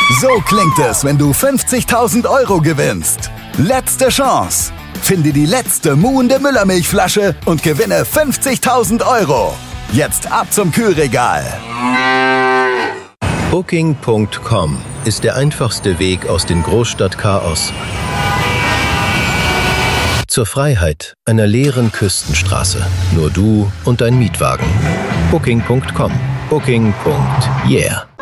So klingt es, wenn du 50.000 € gewinnst. Letzte Chance. Finde die letzte muhende Müllermilchflasche und gewinne 50.000 €. Jetzt ab zum Kühlregal. Booking.com ist der einfachste Weg aus dem Großstadtchaos zur Freiheit einer leeren Küstenstraße. Nur du und dein Mietwagen. Booking.com. Booking.yeah.